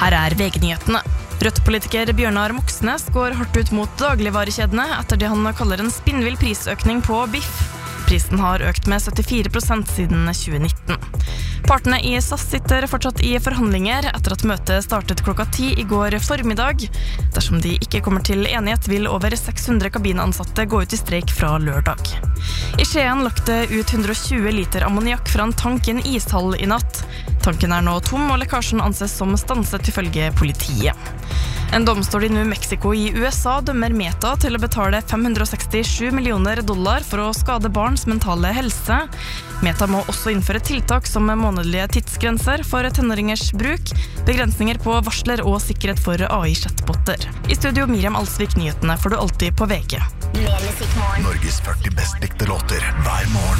Her VG-nyhetene. Rødt-politiker Bjørnar Moxnes går hardt ut mot dagligvarekjedene etter det han kaller en spinnvill prisøkning på biff. Prisen har økt med 74% siden 2019. Partene i SAS sitter fortsatt i forhandlinger etter at møtet startet klokka 10 i går formiddag. Dersom de ikke kommer til enighet, vil over 600 kabinansatte gå ut i streik fra lørdag. I Skien lagt det ut 120 liter ammoniakk fra en tank i en ishall i natt. Tanken nå tom, og lekkasjen anses som stanset ifølge politiet. En domstol i New Mexico i USA dømmer Meta til å betale $567 millioner for å skade barns mentale helse. Meta må også innføre tiltak som månedlige tidsgrenser for tenåringers bruk, begrensninger på varsler og sikkerhet for AI-chatbotter. I studio Miriam Alsvik, nyhetene får du alltid på VG. Norges 40 best likte låter hver morgen.